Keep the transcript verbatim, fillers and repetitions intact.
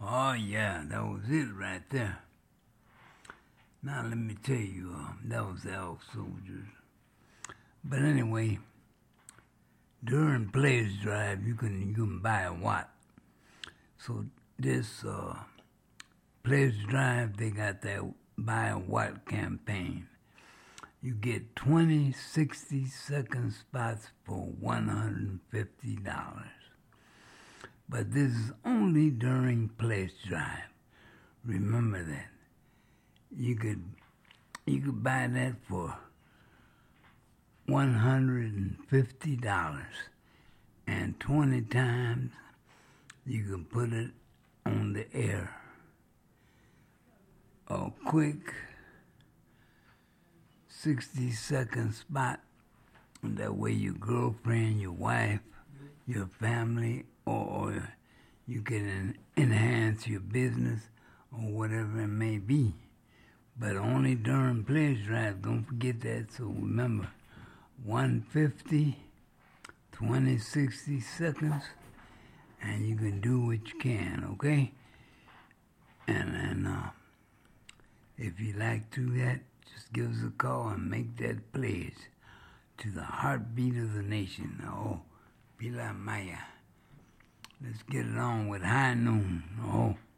Oh, yeah, that was it right there. Now, let me tell you, uh, that was the Elk Soldiers. But anyway, during Pledge Drive, you can you can buy a watt. So this uh, Pledge Drive, they got that buy a watt campaign. You get twenty sixty-second spots for one hundred fifty dollars. But this is only during Pledge Drive. Remember that. You could you could buy that for one hundred fifty dollars, and twenty times you can put it on the air. A quick sixty second spot, and that way your girlfriend, your wife, your family, or, or you can enhance your business or whatever it may be. But only during Pledge Drive, don't forget that. So remember, one hundred fifty, twenty, sixty seconds, and you can do what you can, okay? And, and uh, if you like to do that, just give us a call and make that pledge to the heartbeat of the nation. Oh, Pila Maya. Let's get it on with High Noon. Oh.